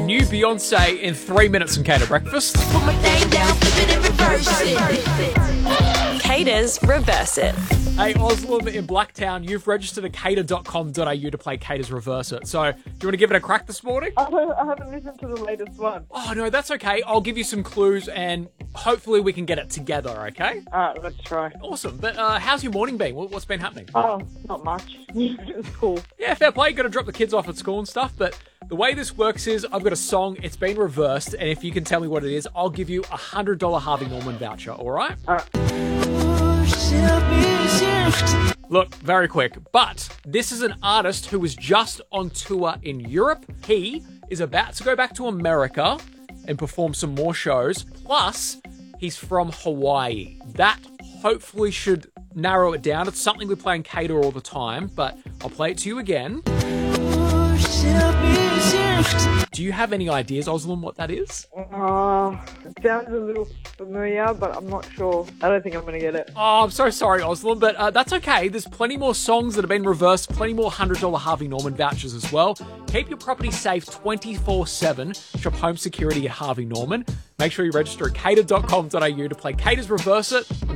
new Beyonce in 3 minutes on Cater Breakfast. Put my thing down, flip it and reverse it. Cater's Reverse It. Hey, Oslam in Blacktown, you've registered at cater.com.au to play Cater's Reverse It. So, do you want to give it a crack this morning? I haven't listened to the latest one. Oh, no, that's okay. I'll give you some clues and hopefully we can get it together, okay? Alright, let's try. Awesome. But how's your morning been? What's been happening? Oh, not much. It's cool. Yeah, fair play. Got to drop the kids off at school and stuff. But the way this works is I've got a song. It's been reversed. And if you can tell me what it is, I'll give you a $100 Harvey Norman voucher. All right? Look, very quick, but this is an artist who was just on tour in Europe. He is about to go back to America and perform some more shows. Plus, he's from Hawaii. That hopefully should narrow it down. It's something we play in Cater all the time, but I'll play it to you again. Do you have any ideas, Oslam, what that is? It sounds a little familiar, but I'm not sure. I don't think I'm going to get it. Oh, I'm so sorry, Oslam, but that's okay. There's plenty more songs that have been reversed, plenty more $100 Harvey Norman vouchers as well. Keep your property safe 24/7. Shop home security at Harvey Norman. Make sure you register at cater.com.au to play Cater's Reverse It.